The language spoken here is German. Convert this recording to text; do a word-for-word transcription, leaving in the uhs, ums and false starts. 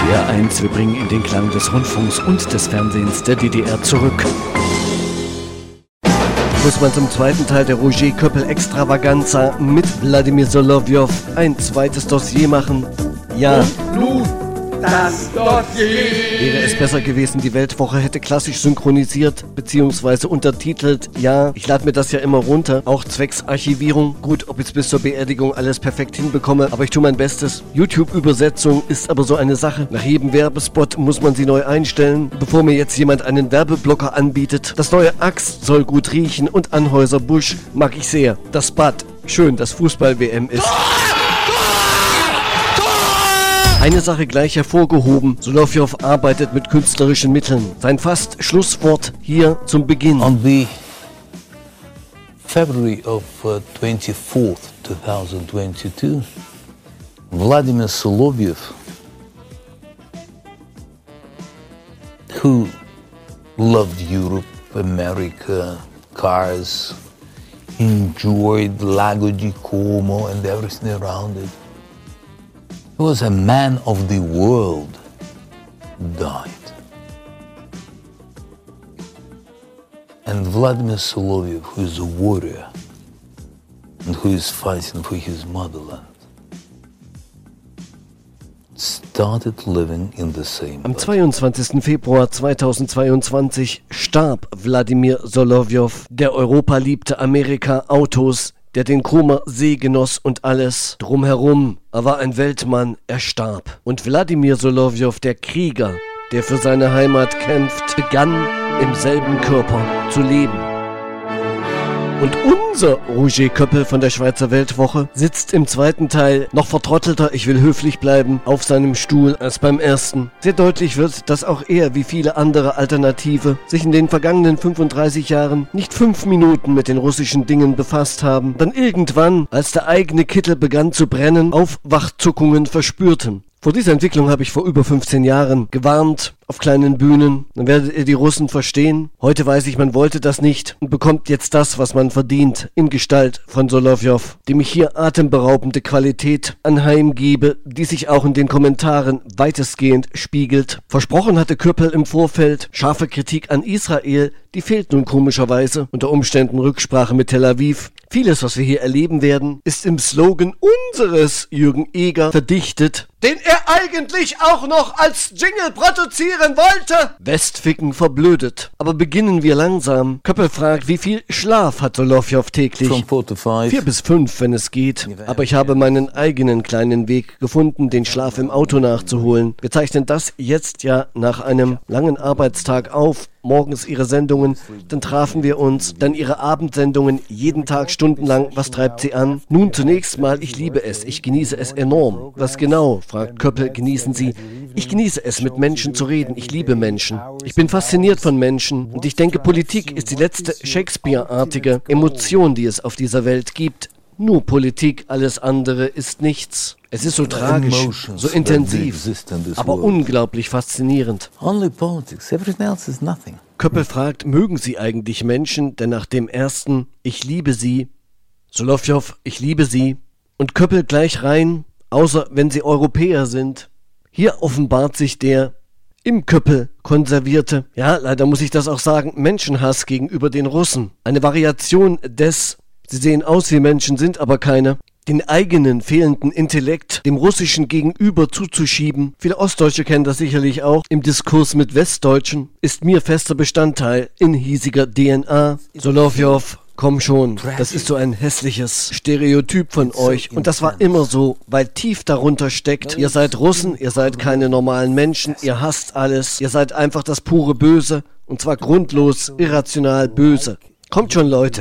D R eins, wir bringen in den Klang des Rundfunks und des Fernsehens der D D R zurück. Muss man zum zweiten Teil der Roger Köppel Extravaganza mit Wladimir Solowyjow ein zweites Dossier machen? Ja. Und nun das Dossier. Wäre es besser gewesen, die Weltwoche hätte klassisch synchronisiert bzw. untertitelt? Ja, ich lade mir das ja immer runter, auch zwecks Archivierung. Gut, ob ich es bis zur Beerdigung alles perfekt hinbekomme, aber ich tue mein Bestes. YouTube-Übersetzung ist aber so eine Sache. Nach jedem Werbespot muss man sie neu einstellen, bevor mir jetzt jemand einen Werbeblocker anbietet. Das neue Axt soll gut riechen und Anheuser-Busch mag ich sehr. Das Bad, schön, dass Fußball-W M ist. Eine Sache gleich hervorgehoben, Solowyjow arbeitet mit künstlerischen Mitteln. Sein fast Schlusswort hier zum Beginn. On the February of uh, twenty-fourth, twenty twenty-two, Vladimir Solovyjow, who loved Europe, America, cars, enjoyed Lago di Como and everything around it, he was a man of the world, died. And Vladimir Solovyjow, who is a warrior and who is fighting for his motherland, started living in the same Am zweiundzwanzigsten Februar zweitausendzweiundzwanzig starb Wladimir Solowyjow, der Europa liebte, Amerika, Autos, der den Comer See genoss und alles drumherum. Er war ein Weltmann, er starb. Und Wladimir Solowyjow, der Krieger, der für seine Heimat kämpft, begann im selben Körper zu leben. Und unser Roger Köppel von der Schweizer Weltwoche sitzt im zweiten Teil noch vertrottelter, ich will höflich bleiben, auf seinem Stuhl als beim ersten. Sehr deutlich wird, dass auch er, wie viele andere Alternative, sich in den vergangenen fünfunddreißig Jahren nicht fünf Minuten mit den russischen Dingen befasst haben, dann irgendwann, als der eigene Kittel begann zu brennen, Aufwachzuckungen verspürten. Vor dieser Entwicklung habe ich vor über fünfzehn Jahren gewarnt, auf kleinen Bühnen. Dann werdet ihr die Russen verstehen. Heute weiß ich, man wollte das nicht und bekommt jetzt das, was man verdient, in Gestalt von Solowyjow, dem ich hier atemberaubende Qualität anheimgebe, die sich auch in den Kommentaren weitestgehend spiegelt. Versprochen hatte Köppel im Vorfeld scharfe Kritik an Israel, die fehlt nun komischerweise, unter Umständen Rücksprache mit Tel Aviv. Vieles, was wir hier erleben werden, ist im Slogan unseres Jürgen Eger verdichtet, den er eigentlich auch noch als Jingle produzieren wollte. Westficken verblödet. Aber beginnen wir langsam. Köppel fragt, wie viel Schlaf hat Solowyjow täglich? From four to five. Vier bis fünf, wenn es geht. Aber ich habe meinen eigenen kleinen Weg gefunden, den Schlaf im Auto nachzuholen. Wir zeichnen das jetzt ja nach einem langen Arbeitstag auf. Morgens ihre Sendungen, dann trafen wir uns, dann ihre Abendsendungen, jeden Tag stundenlang. Was treibt sie an? Nun zunächst mal, ich liebe es, ich genieße es enorm. Was genau, fragt Köppel, genießen Sie? Ich genieße es, mit Menschen zu reden, ich liebe Menschen. Ich bin fasziniert von Menschen und ich denke, Politik ist die letzte Shakespeare-artige Emotion, die es auf dieser Welt gibt. Nur Politik, alles andere ist nichts. Es ist so tragisch, so intensiv, aber unglaublich faszinierend. Only politics, everything else is nothing. Köppel fragt, mögen Sie eigentlich Menschen? Denn nach dem ersten, ich liebe Sie, Solowyjow, ich liebe Sie, und Köppel gleich rein, außer wenn Sie Europäer sind. Hier offenbart sich der im Köppel konservierte, ja, leider muss ich das auch sagen, Menschenhass gegenüber den Russen. Eine Variation des, sie sehen aus wie Menschen, sind aber keine, den eigenen fehlenden Intellekt dem Russischen gegenüber zuzuschieben. Viele Ostdeutsche kennen das sicherlich auch. Im Diskurs mit Westdeutschen ist mir fester Bestandteil in hiesiger D N A. Solowyjow, komm schon, das ist so ein hässliches Stereotyp von euch. Und das war immer so, weil tief darunter steckt, ihr seid Russen, ihr seid keine normalen Menschen, ihr hasst alles, ihr seid einfach das pure Böse. Und zwar grundlos, irrational böse. Kommt schon, Leute.